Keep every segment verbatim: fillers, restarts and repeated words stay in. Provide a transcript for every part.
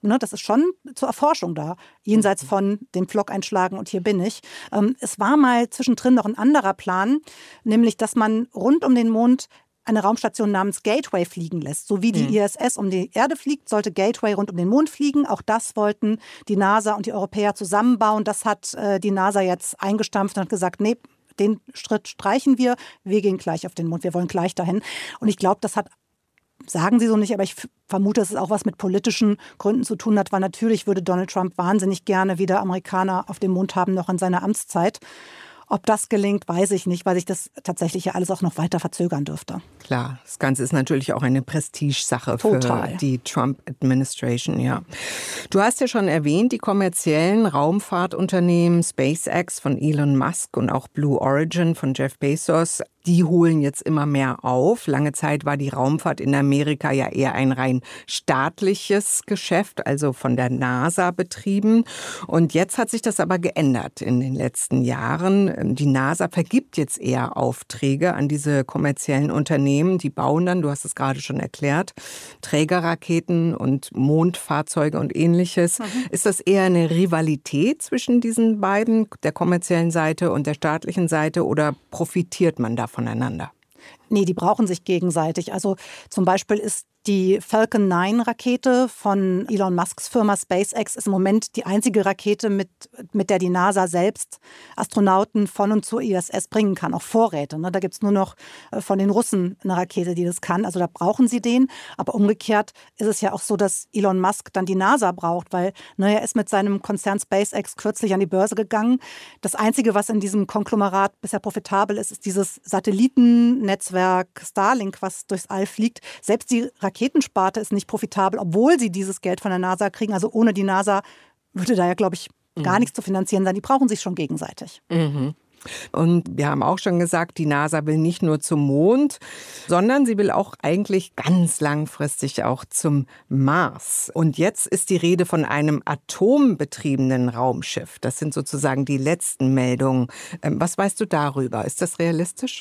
ne, das ist schon zur Erforschung da, jenseits von dem Pflock einschlagen und hier bin ich. Ähm, es war mal zwischendrin noch ein anderer Plan, nämlich, dass man rund um den Mond eine Raumstation namens Gateway fliegen lässt. So wie die Mhm. I S S um die Erde fliegt, sollte Gateway rund um den Mond fliegen. Auch das wollten die NASA und die Europäer zusammenbauen. Das hat äh, die NASA jetzt eingestampft und hat gesagt, nee, den Schritt streichen wir. Wir gehen gleich auf den Mond. Wir wollen gleich dahin. Und ich glaube, das hat, sagen sie so nicht, aber ich vermute, dass es auch was mit politischen Gründen zu tun hat, weil natürlich würde Donald Trump wahnsinnig gerne wieder Amerikaner auf dem Mond haben, noch in seiner Amtszeit. Ob das gelingt, weiß ich nicht, weil sich das tatsächlich ja alles auch noch weiter verzögern dürfte. Klar, das Ganze ist natürlich auch eine Prestigesache Total. für die Trump-Administration, ja. Du hast ja schon erwähnt, die kommerziellen Raumfahrtunternehmen SpaceX von Elon Musk und auch Blue Origin von Jeff Bezos, die holen jetzt immer mehr auf. Lange Zeit war die Raumfahrt in Amerika ja eher ein rein staatliches Geschäft, also von der NASA betrieben. Und jetzt hat sich das aber geändert in den letzten Jahren. Die NASA vergibt jetzt eher Aufträge an diese kommerziellen Unternehmen. Die bauen dann, du hast es gerade schon erklärt, Trägerraketen und Mondfahrzeuge und Ähnliches. Mhm. Ist das eher eine Rivalität zwischen diesen beiden, der kommerziellen Seite und der staatlichen Seite, oder profitiert man davon voneinander? Nee, die brauchen sich gegenseitig. Also zum Beispiel ist die Falcon neun Rakete von Elon Musks Firma SpaceX ist im Moment die einzige Rakete, mit, mit der die NASA selbst Astronauten von und zur I S S bringen kann, auch Vorräte. Ne? Da gibt es nur noch von den Russen eine Rakete, die das kann. Also da brauchen sie den. Aber umgekehrt ist es ja auch so, dass Elon Musk dann die NASA braucht, weil ne, er ist mit seinem Konzern SpaceX kürzlich an die Börse gegangen. Das Einzige, was in diesem Konglomerat bisher profitabel ist, ist dieses Satellitennetzwerk Starlink, was durchs All fliegt. Selbst die Raketen Raketensparte ist nicht profitabel, obwohl sie dieses Geld von der NASA kriegen. Also ohne die NASA würde da ja, glaube ich, gar mhm. nichts zu finanzieren sein. Die brauchen sich schon gegenseitig. Mhm. Und wir haben auch schon gesagt, die NASA will nicht nur zum Mond, sondern sie will auch eigentlich ganz langfristig auch zum Mars. Und jetzt ist die Rede von einem atombetriebenen Raumschiff. Das sind sozusagen die letzten Meldungen. Was weißt du darüber? Ist das realistisch?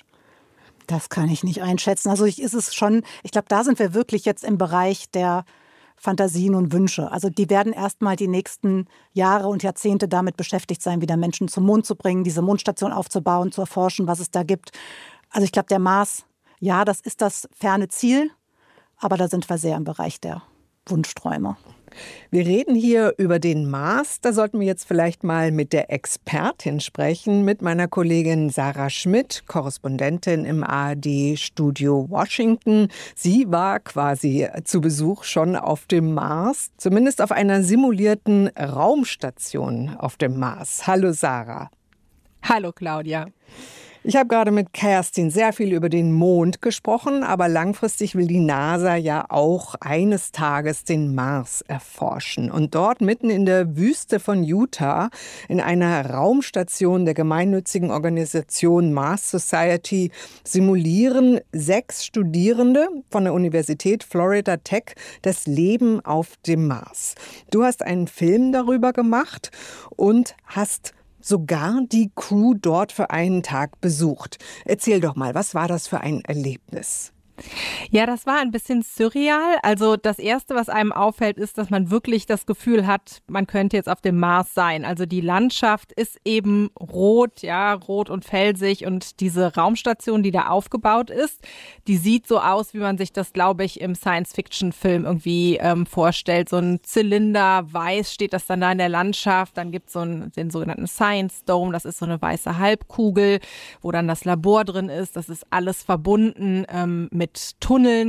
Das kann ich nicht einschätzen. Also ich, ist es schon, ich glaube, da sind wir wirklich jetzt im Bereich der Fantasien und Wünsche. Also die werden erst mal die nächsten Jahre und Jahrzehnte damit beschäftigt sein, wieder Menschen zum Mond zu bringen, diese Mondstation aufzubauen, zu erforschen, was es da gibt. Also ich glaube, der Mars, ja, das ist das ferne Ziel, aber da sind wir sehr im Bereich der Wunschträume. Wir reden hier über den Mars. Da sollten wir jetzt vielleicht mal mit der Expertin sprechen, mit meiner Kollegin Sarah Schmidt, Korrespondentin im A R D-Studio Washington. Sie war quasi zu Besuch schon auf dem Mars, zumindest auf einer simulierten Raumstation auf dem Mars. Hallo Sarah. Hallo Claudia. Ich habe gerade mit Kerstin sehr viel über den Mond gesprochen, aber langfristig will die NASA ja auch eines Tages den Mars erforschen. Und dort mitten in der Wüste von Utah, in einer Raumstation der gemeinnützigen Organisation Mars Society, simulieren sechs Studierende von der Universität Florida Tech das Leben auf dem Mars. Du hast einen Film darüber gemacht und hast sogar die Crew dort für einen Tag besucht. Erzähl doch mal, was war das für ein Erlebnis? Ja, das war ein bisschen surreal. Also das Erste, was einem auffällt, ist, dass man wirklich das Gefühl hat, man könnte jetzt auf dem Mars sein. Also die Landschaft ist eben rot, ja, rot und felsig, und diese Raumstation, die da aufgebaut ist, die sieht so aus, wie man sich das, glaube ich, im Science-Fiction-Film irgendwie ähm, vorstellt. So ein Zylinder, weiß steht das dann da in der Landschaft. Dann gibt es so einen, den sogenannten Science Dome, das ist so eine weiße Halbkugel, wo dann das Labor drin ist. Das ist alles verbunden ähm, mit mit Tunneln.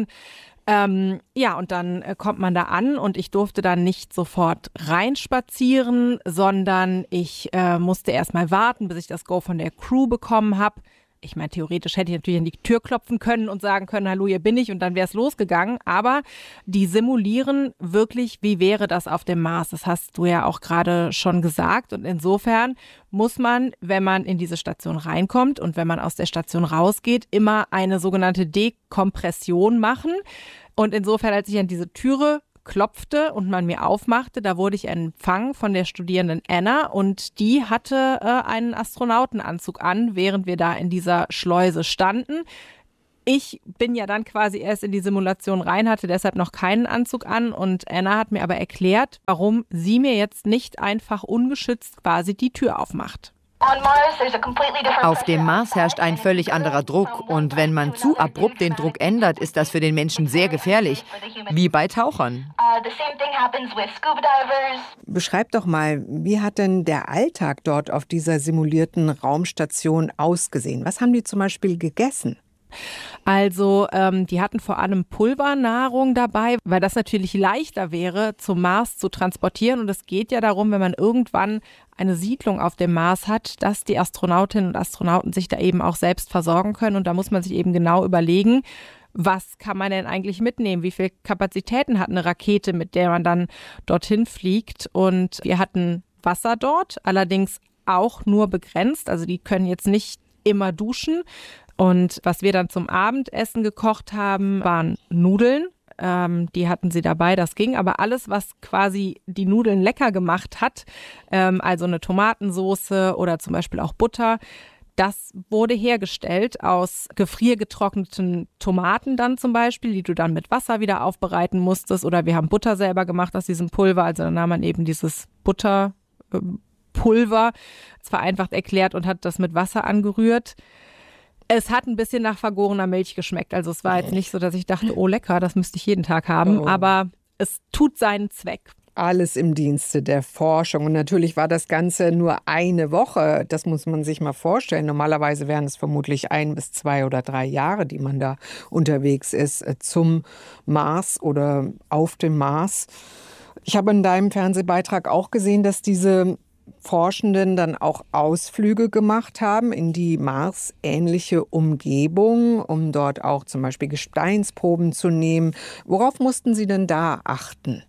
Ähm, ja, und dann äh, kommt man da an und ich durfte dann nicht sofort reinspazieren, sondern ich äh, musste erst mal warten, bis ich das Go von der Crew bekommen habe. Ich meine, theoretisch hätte ich natürlich an die Tür klopfen können und sagen können, hallo, hier bin ich, und dann wäre es losgegangen. Aber die simulieren wirklich, wie wäre das auf dem Mars. Das hast du ja auch gerade schon gesagt. Und insofern muss man, wenn man in diese Station reinkommt und wenn man aus der Station rausgeht, immer eine sogenannte Dekompression machen. Und insofern, als ich an diese Türe klopfte und man mir aufmachte, da wurde ich empfangen von der Studierenden Anna, und die hatte äh, einen Astronautenanzug an, während wir da in dieser Schleuse standen. Ich bin ja dann quasi erst in die Simulation rein, hatte deshalb noch keinen Anzug an und Anna hat mir aber erklärt, warum sie mir jetzt nicht einfach ungeschützt quasi die Tür aufmacht. Auf dem Mars herrscht ein völlig anderer Druck und wenn man zu abrupt den Druck ändert, ist das für den Menschen sehr gefährlich, wie bei Tauchern. Beschreib doch mal, wie hat denn der Alltag dort auf dieser simulierten Raumstation ausgesehen? Was haben die zum Beispiel gegessen? Also ähm, die hatten vor allem Pulvernahrung dabei, weil das natürlich leichter wäre, zum Mars zu transportieren. Und es geht ja darum, wenn man irgendwann eine Siedlung auf dem Mars hat, dass die Astronautinnen und Astronauten sich da eben auch selbst versorgen können. Und da muss man sich eben genau überlegen, was kann man denn eigentlich mitnehmen? Wie viel Kapazitäten hat eine Rakete, mit der man dann dorthin fliegt? Und wir hatten Wasser dort, allerdings auch nur begrenzt. Also die können jetzt nicht immer duschen. Und was wir dann zum Abendessen gekocht haben, waren Nudeln. Ähm, die hatten sie dabei, das ging. Aber alles, was quasi die Nudeln lecker gemacht hat, ähm, also eine Tomatensoße oder zum Beispiel auch Butter, das wurde hergestellt aus gefriergetrockneten Tomaten dann zum Beispiel, die du dann mit Wasser wieder aufbereiten musstest. Oder wir haben Butter selber gemacht aus diesem Pulver. Also dann nahm man eben dieses Butterpulver, vereinfacht erklärt, und hat das mit Wasser angerührt. Es hat ein bisschen nach vergorener Milch geschmeckt. Also es war jetzt nicht so, dass ich dachte, oh lecker, das müsste ich jeden Tag haben. Oh. Aber es tut seinen Zweck. Alles im Dienste der Forschung. Und natürlich war das Ganze nur eine Woche. Das muss man sich mal vorstellen. Normalerweise wären es vermutlich ein bis zwei oder drei Jahre, die man da unterwegs ist zum Mars oder auf dem Mars. Ich habe in deinem Fernsehbeitrag auch gesehen, dass diese Forschenden dann auch Ausflüge gemacht haben in die Mars-ähnliche Umgebung, um dort auch zum Beispiel Gesteinsproben zu nehmen. Worauf mussten Sie denn da achten?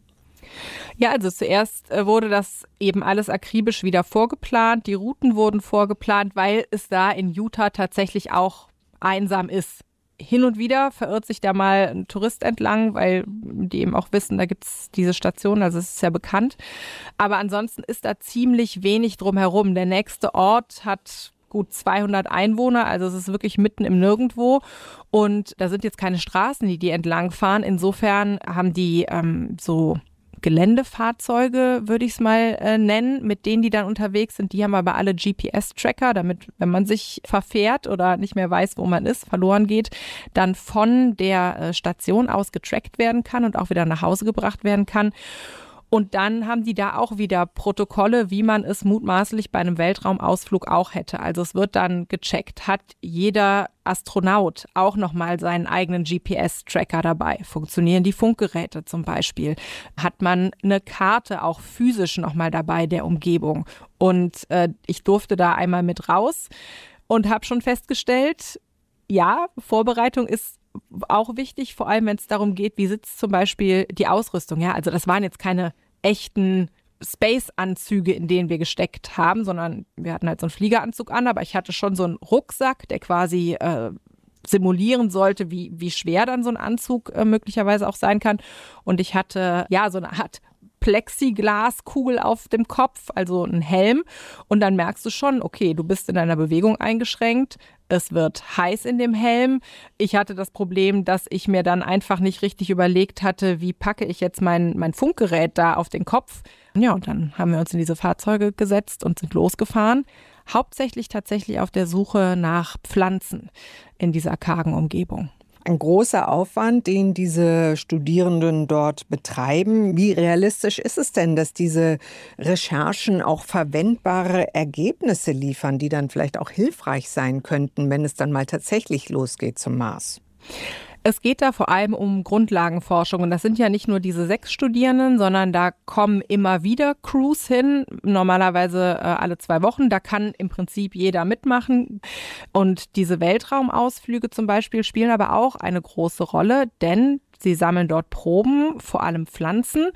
Ja, also zuerst wurde das eben alles akribisch wieder vorgeplant. Die Routen wurden vorgeplant, weil es da in Utah tatsächlich auch einsam ist. Hin und wieder verirrt sich da mal ein Tourist entlang, weil die eben auch wissen, da gibt es diese Station, also es ist ja bekannt. Aber ansonsten ist da ziemlich wenig drumherum. Der nächste Ort hat gut zweihundert Einwohner, also es ist wirklich mitten im Nirgendwo. Und da sind jetzt keine Straßen, die die entlang fahren. Insofern haben die ähm, so Geländefahrzeuge, würde ich es mal äh, nennen, mit denen die dann unterwegs sind. Die haben aber alle G P S-Tracker, damit, wenn man sich verfährt oder nicht mehr weiß, wo man ist, verloren geht, dann von der äh, Station aus getrackt werden kann und auch wieder nach Hause gebracht werden kann. Und dann haben die da auch wieder Protokolle, wie man es mutmaßlich bei einem Weltraumausflug auch hätte. Also es wird dann gecheckt, hat jeder Astronaut auch nochmal seinen eigenen G P S-Tracker dabei? Funktionieren die Funkgeräte zum Beispiel? Hat man eine Karte auch physisch nochmal dabei der Umgebung? Und äh, ich durfte da einmal mit raus und habe schon festgestellt, ja, Vorbereitung ist auch wichtig, vor allem wenn es darum geht, wie sitzt zum Beispiel die Ausrüstung. Ja, also das waren jetzt keine echten Space-Anzüge, in denen wir gesteckt haben, sondern wir hatten halt so einen Fliegeranzug an, aber ich hatte schon so einen Rucksack, der quasi äh, simulieren sollte, wie, wie schwer dann so ein Anzug äh, möglicherweise auch sein kann. Und ich hatte ja so eine Art Plexiglaskugel auf dem Kopf, also ein Helm. Und dann merkst du schon, okay, du bist in deiner Bewegung eingeschränkt. Es wird heiß in dem Helm. Ich hatte das Problem, dass ich mir dann einfach nicht richtig überlegt hatte, wie packe ich jetzt mein, mein Funkgerät da auf den Kopf. Ja, und dann haben wir uns in diese Fahrzeuge gesetzt und sind losgefahren. Hauptsächlich tatsächlich auf der Suche nach Pflanzen in dieser kargen Umgebung. Ein großer Aufwand, den diese Studierenden dort betreiben. Wie realistisch ist es denn, dass diese Recherchen auch verwendbare Ergebnisse liefern, die dann vielleicht auch hilfreich sein könnten, wenn es dann mal tatsächlich losgeht zum Mars? Es geht da vor allem um Grundlagenforschung und das sind ja nicht nur diese sechs Studierenden, sondern da kommen immer wieder Crews hin, normalerweise äh, alle zwei Wochen. Da kann im Prinzip jeder mitmachen und diese Weltraumausflüge zum Beispiel spielen aber auch eine große Rolle, denn sie sammeln dort Proben, vor allem Pflanzen.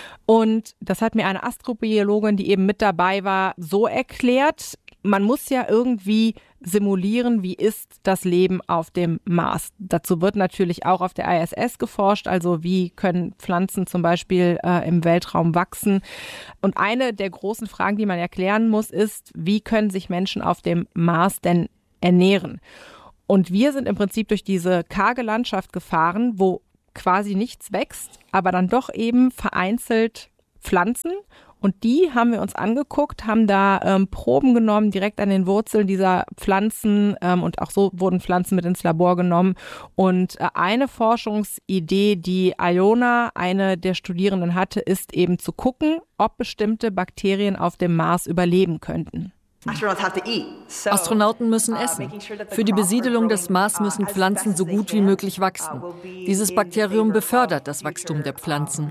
Und das hat mir eine Astrobiologin, die eben mit dabei war, so erklärt, man muss ja irgendwie simulieren, wie ist das Leben auf dem Mars. Dazu wird natürlich auch auf der I S S geforscht, also wie können Pflanzen zum Beispiel äh, im Weltraum wachsen. Und eine der großen Fragen, die man erklären muss, ist, wie können sich Menschen auf dem Mars denn ernähren? Und wir sind im Prinzip durch diese karge Landschaft gefahren, wo quasi nichts wächst, aber dann doch eben vereinzelt Pflanzen. Und die haben wir uns angeguckt, haben da ähm, Proben genommen, direkt an den Wurzeln dieser Pflanzen. Ähm, und auch so wurden Pflanzen mit ins Labor genommen. Und äh, eine Forschungsidee, die Iona, eine der Studierenden, hatte, ist eben zu gucken, ob bestimmte Bakterien auf dem Mars überleben könnten. Astronauten müssen essen. Für die Besiedelung des Mars müssen Pflanzen so gut wie möglich wachsen. Dieses Bakterium befördert das Wachstum der Pflanzen.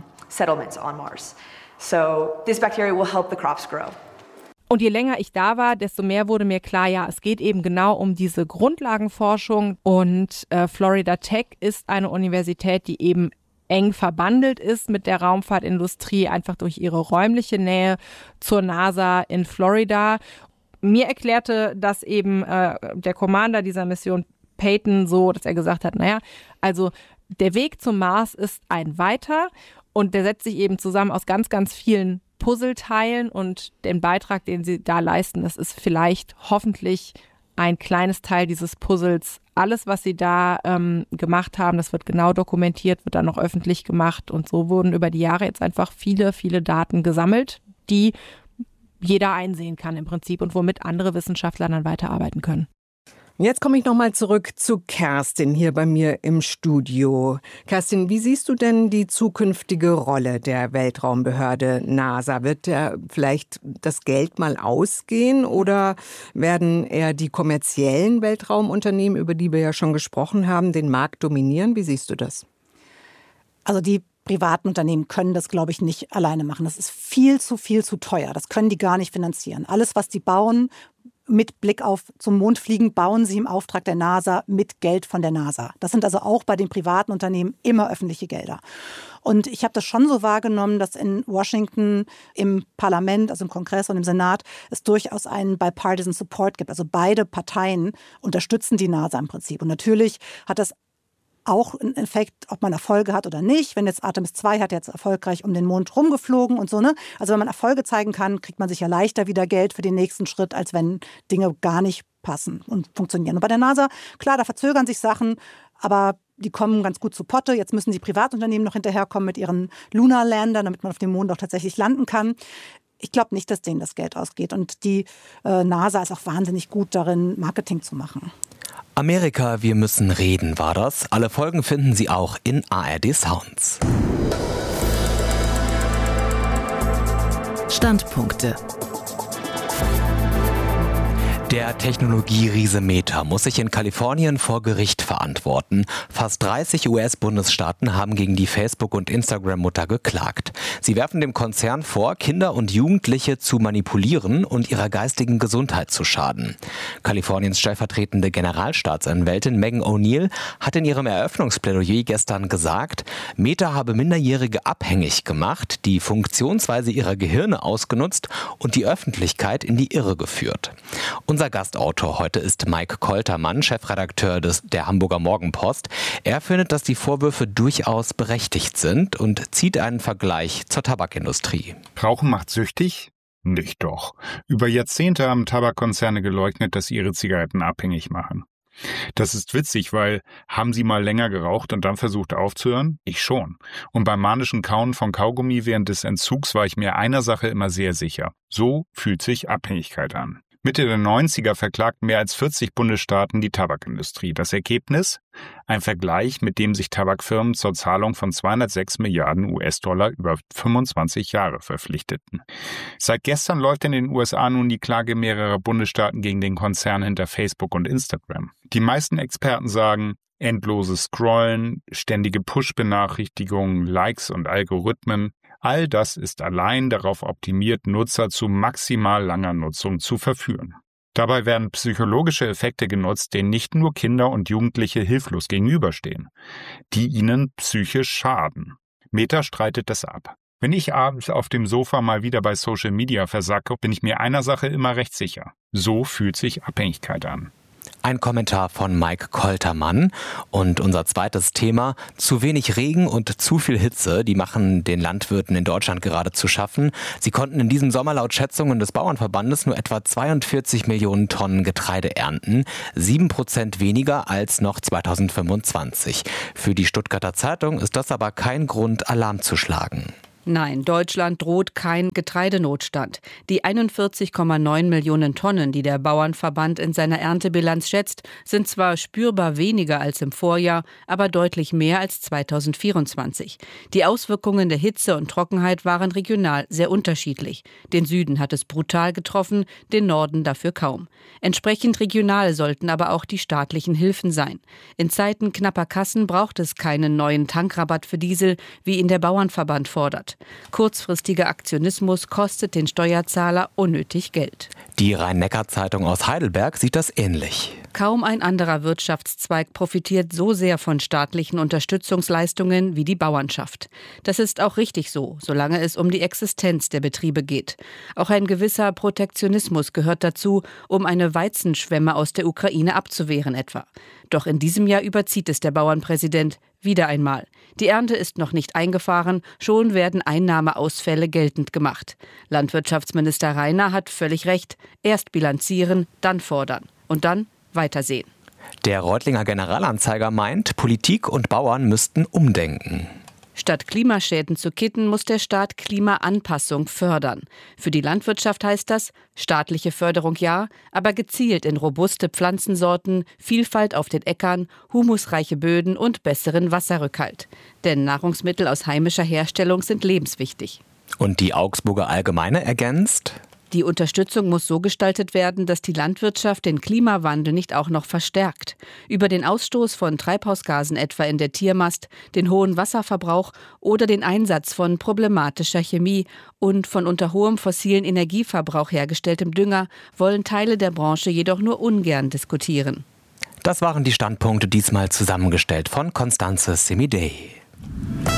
Und je länger ich da war, desto mehr wurde mir klar, ja, es geht eben genau um diese Grundlagenforschung. Und äh, Florida Tech ist eine Universität, die eben eng verbandelt ist mit der Raumfahrtindustrie, einfach durch ihre räumliche Nähe zur NASA in Florida. Mir erklärte das eben äh, der Commander dieser Mission, Peyton, so, dass er gesagt hat, naja, also der Weg zum Mars ist ein weiter und der setzt sich eben zusammen aus ganz, ganz vielen Puzzleteilen und den Beitrag, den sie da leisten, das ist vielleicht hoffentlich ein kleines Teil dieses Puzzles. Alles, was sie da ähm, gemacht haben, das wird genau dokumentiert, wird dann noch öffentlich gemacht und so wurden über die Jahre jetzt einfach viele, viele Daten gesammelt, die jeder einsehen kann im Prinzip und womit andere Wissenschaftler dann weiterarbeiten können. Jetzt komme ich nochmal zurück zu Kerstin hier bei mir im Studio. Kerstin, wie siehst du denn die zukünftige Rolle der Weltraumbehörde NASA? Wird ja vielleicht das Geld mal ausgehen oder werden eher die kommerziellen Weltraumunternehmen, über die wir ja schon gesprochen haben, den Markt dominieren? Wie siehst du das? Also die privaten Unternehmen können das, glaube ich, nicht alleine machen. Das ist viel zu, viel zu teuer. Das können die gar nicht finanzieren. Alles, was die bauen, mit Blick auf zum Mond fliegen, bauen sie im Auftrag der NASA mit Geld von der NASA. Das sind also auch bei den privaten Unternehmen immer öffentliche Gelder. Und ich habe das schon so wahrgenommen, dass in Washington im Parlament, also im Kongress und im Senat, es durchaus einen bipartisan Support gibt. Also beide Parteien unterstützen die NASA im Prinzip. Und natürlich hat das auch ein Effekt, ob man Erfolge hat oder nicht. Wenn jetzt Artemis zwei hat jetzt erfolgreich um den Mond rumgeflogen und so, ne? Also wenn man Erfolge zeigen kann, kriegt man sicher leichter wieder Geld für den nächsten Schritt, als wenn Dinge gar nicht passen und funktionieren. Und bei der NASA, klar, da verzögern sich Sachen, aber die kommen ganz gut zu Potte. Jetzt müssen die Privatunternehmen noch hinterherkommen mit ihren Lunar Landern, damit man auf dem Mond auch tatsächlich landen kann. Ich glaube nicht, dass denen das Geld ausgeht. Und die äh, NASA ist auch wahnsinnig gut darin, Marketing zu machen. Amerika, wir müssen reden, war das. Alle Folgen finden Sie auch in A R D Sounds. Standpunkte. Der Technologieriese Meta muss sich in Kalifornien vor Gericht verantworten. Fast dreißig U S-Bundesstaaten haben gegen die Facebook- und Instagram-Mutter geklagt. Sie werfen dem Konzern vor, Kinder und Jugendliche zu manipulieren und ihrer geistigen Gesundheit zu schaden. Kaliforniens stellvertretende Generalstaatsanwältin Megan O'Neill hat in ihrem Eröffnungsplädoyer gestern gesagt, Meta habe Minderjährige abhängig gemacht, die Funktionsweise ihrer Gehirne ausgenutzt und die Öffentlichkeit in die Irre geführt. Unser Gastautor heute ist Mike Koltermann, Chefredakteur des, der Hamburger Morgenpost. Er findet, dass die Vorwürfe durchaus berechtigt sind und zieht einen Vergleich zur Tabakindustrie. Rauchen macht süchtig? Nicht doch. Über Jahrzehnte haben Tabakkonzerne geleugnet, dass sie ihre Zigaretten abhängig machen. Das ist witzig, weil haben Sie mal länger geraucht und dann versucht aufzuhören? Ich schon. Und beim manischen Kauen von Kaugummi während des Entzugs war ich mir einer Sache immer sehr sicher. So fühlt sich Abhängigkeit an. Mitte der neunziger verklagten mehr als vierzig Bundesstaaten die Tabakindustrie. Das Ergebnis? Ein Vergleich, mit dem sich Tabakfirmen zur Zahlung von zweihundertsechs Milliarden U S-Dollar über fünfundzwanzig Jahre verpflichteten. Seit gestern läuft in den U S A nun die Klage mehrerer Bundesstaaten gegen den Konzern hinter Facebook und Instagram. Die meisten Experten sagen, endloses Scrollen, ständige Push-Benachrichtigungen, Likes und Algorithmen, all das ist allein darauf optimiert, Nutzer zu maximal langer Nutzung zu verführen. Dabei werden psychologische Effekte genutzt, denen nicht nur Kinder und Jugendliche hilflos gegenüberstehen, die ihnen psychisch schaden. Meta streitet das ab. Wenn ich abends auf dem Sofa mal wieder bei Social Media versacke, bin ich mir einer Sache immer recht sicher. So fühlt sich Abhängigkeit an. Ein Kommentar von Mike Koltermann. Und unser zweites Thema: Zu wenig Regen und zu viel Hitze, die machen den Landwirten in Deutschland gerade zu schaffen. Sie konnten in diesem Sommer laut Schätzungen des Bauernverbandes nur etwa zweiundvierzig Millionen Tonnen Getreide ernten. Sieben Prozent weniger als noch zweitausendfünfundzwanzig. Für die Stuttgarter Zeitung ist das aber kein Grund, Alarm zu schlagen. Nein, Deutschland droht kein Getreidenotstand. Die einundvierzig Komma neun Millionen Tonnen, die der Bauernverband in seiner Erntebilanz schätzt, sind zwar spürbar weniger als im Vorjahr, aber deutlich mehr als zweitausendvierundzwanzig. Die Auswirkungen der Hitze und Trockenheit waren regional sehr unterschiedlich. Den Süden hat es brutal getroffen, den Norden dafür kaum. Entsprechend regional sollten aber auch die staatlichen Hilfen sein. In Zeiten knapper Kassen braucht es keinen neuen Tankrabatt für Diesel, wie ihn der Bauernverband fordert. Kurzfristiger Aktionismus kostet den Steuerzahler unnötig Geld. Die Rhein-Neckar-Zeitung aus Heidelberg sieht das ähnlich. Kaum ein anderer Wirtschaftszweig profitiert so sehr von staatlichen Unterstützungsleistungen wie die Bauernschaft. Das ist auch richtig so, solange es um die Existenz der Betriebe geht. Auch ein gewisser Protektionismus gehört dazu, um eine Weizenschwemme aus der Ukraine abzuwehren etwa. Doch in diesem Jahr überzieht es der Bauernpräsident wieder einmal. Die Ernte ist noch nicht eingefahren, schon werden Einnahmeausfälle geltend gemacht. Landwirtschaftsminister Rainer hat völlig recht. Erst bilanzieren, dann fordern und dann weitersehen. Der Reutlinger Generalanzeiger meint, Politik und Bauern müssten umdenken. Statt Klimaschäden zu kitten, muss der Staat Klimaanpassung fördern. Für die Landwirtschaft heißt das, staatliche Förderung ja, aber gezielt in robuste Pflanzensorten, Vielfalt auf den Äckern, humusreiche Böden und besseren Wasserrückhalt. Denn Nahrungsmittel aus heimischer Herstellung sind lebenswichtig. Und die Augsburger Allgemeine ergänzt: Die Unterstützung muss so gestaltet werden, dass die Landwirtschaft den Klimawandel nicht auch noch verstärkt. Über den Ausstoß von Treibhausgasen etwa in der Tiermast, den hohen Wasserverbrauch oder den Einsatz von problematischer Chemie und von unter hohem fossilen Energieverbrauch hergestelltem Dünger wollen Teile der Branche jedoch nur ungern diskutieren. Das waren die Standpunkte, diesmal zusammengestellt von Constanze Semidey.